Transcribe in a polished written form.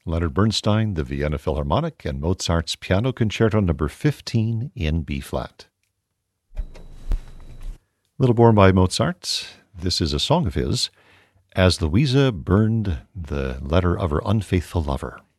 Leonard Bernstein, the Vienna Philharmonic, and Mozart's Piano Concerto No. 15 in B-flat. Little Born by Mozart. This is a song of his, As Louisa Burned the Letter of Her Unfaithful Lover.